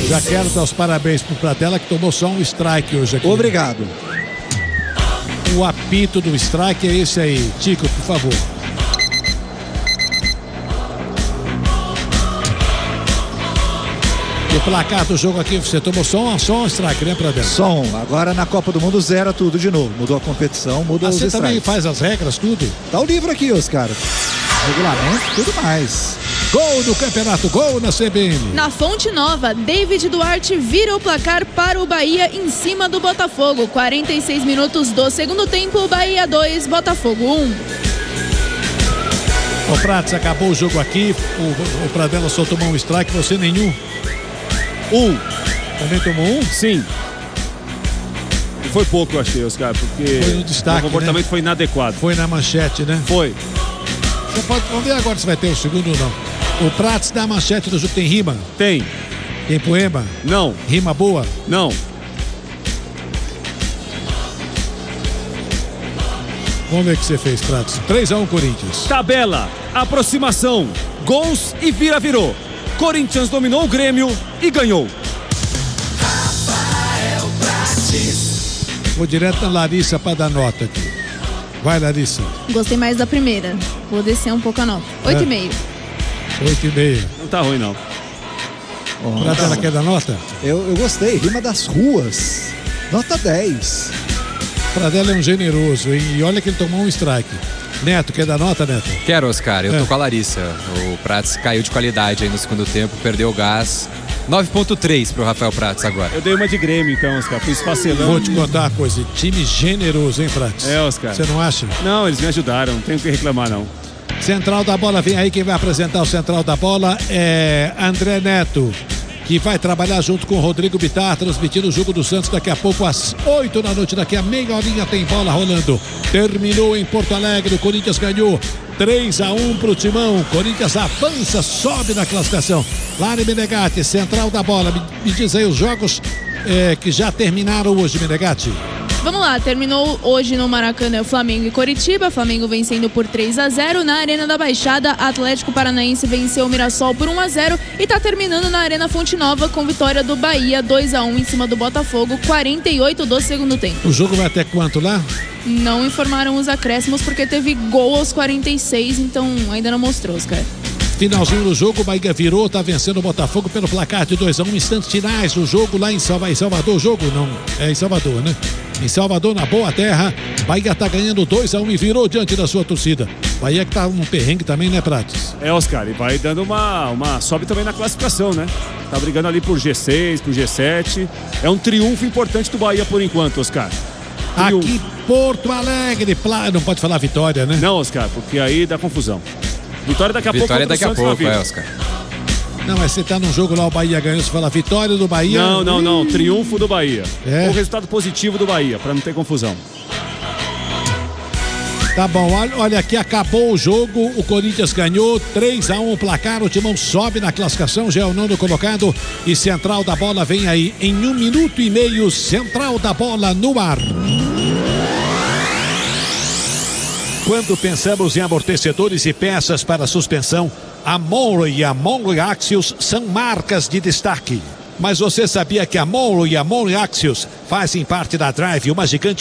Já quero dar os parabéns pro Pradella, que tomou só um strike hoje aqui. Obrigado. O apito do strike é esse aí. Tico, por favor. E o placar do jogo aqui, você tomou só um strike, né, Pradella? Só um. Agora na Copa do Mundo zera tudo de novo. Mudou a competição, muda os strikes. Você também faz as regras, tudo? Tá o livro aqui, Oscar. Regulamento, tudo mais. Gol do campeonato, gol na CBN. Na Fonte Nova, David Duarte vira o placar para o Bahia em cima do Botafogo. 46 minutos do segundo tempo, Bahia 2, Botafogo 1. Ô Prates, acabou o jogo aqui. O Pradella só tomou um strike, você nenhum. Também tomou um? Sim. Foi pouco, eu achei, Oscar, porque foi no destaque, o comportamento, né? Foi inadequado. Foi na manchete, né? Foi. Vamos ver agora se vai ter o segundo ou não. O Prates da manchete do jogo tem rima? Tem. Tem poema? Não. Rima boa? Não. Vamos ver o que você fez, Prates. 3-1 Corinthians. Tabela, aproximação, gols e virou. Corinthians dominou o Grêmio e ganhou. Rafael Prates. Vou direto na Larissa para dar nota aqui. Vai, Larissa. Gostei mais da primeira. Vou descer um pouco a nota. 8,5. 8,5. Não tá ruim, não. Pradella quer dar nota? Eu gostei. Rima das ruas. Nota 10. Pradella é um generoso, hein? E olha que ele tomou um strike. Neto, quer dar nota, Neto? Quero, Oscar. Eu tô com a Larissa. O Prates caiu de qualidade aí no segundo tempo, perdeu o gás. 9,3 pro Rafael Prates agora. Eu dei uma de Grêmio, então, Oscar. Fui esfacelando. Vou te contar uma coisa. Time generoso, hein, Prates? É, Oscar. Você não acha? Não, eles me ajudaram. Não tenho o que reclamar, não. Central da bola, vem aí. Quem vai apresentar o Central da bola é André Neto, que vai trabalhar junto com o Rodrigo Bittar, transmitindo o jogo do Santos daqui a pouco às 8 da noite. Daqui a meia horinha tem bola rolando. Terminou em Porto Alegre, o Corinthians ganhou 3-1 pro Timão. Corinthians avança, sobe na classificação. Lari Menegatti, Central da bola. Me diz aí os jogos que já terminaram hoje, Menegatti. Vamos lá, terminou hoje no Maracanã Flamengo e Coritiba. Flamengo vencendo por 3-0. Na Arena da Baixada, Atlético Paranaense venceu o Mirassol por 1-0. E tá terminando na Arena Fonte Nova com vitória do Bahia 2-1 em cima do Botafogo, 48 do segundo tempo. O jogo vai até quanto lá? Não informaram os acréscimos porque teve gol aos 46, então ainda não mostrou, Oscar. Finalzinho do jogo, o Bahia virou, tá vencendo o Botafogo pelo placar de 2-1, instantes finais do jogo lá em Salvador. O jogo não, é em Salvador, né? Em Salvador, na Boa Terra, Bahia tá ganhando 2-1 e virou diante da sua torcida. Bahia que tá num perrengue também, né, Prates? É, Oscar, e vai dando uma sobe também na classificação, né? Tá brigando ali por G6, por G7. É um triunfo importante do Bahia por enquanto, Oscar. Aqui, Porto Alegre, não pode falar vitória, né? Não, Oscar, porque aí dá confusão. Vitória daqui a pouco. Vitória daqui a pouco, Oscar. Não, mas você tá num jogo lá, o Bahia ganhou, você fala vitória do Bahia. Não, triunfo do Bahia. É. O resultado positivo do Bahia, pra não ter confusão. Tá bom, olha aqui, acabou o jogo, o Corinthians ganhou 3-1 o placar, o Timão sobe na classificação, já é o nono colocado e Central da Bola vem aí em 1 minuto e meio, Central da Bola no ar. Quando pensamos em amortecedores e peças para suspensão, a Monroe e a Monroe Axios são marcas de destaque. Mas você sabia que a Monroe e a Monroe Axios fazem parte da Drive, uma gigante